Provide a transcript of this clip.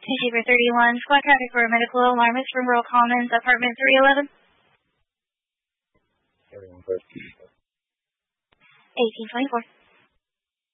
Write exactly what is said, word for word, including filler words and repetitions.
Zebra thirty-one, squad traffic for a medical alarmist from Rural Commons, apartment three eleven. thirty-one, first. eighteen twenty-four.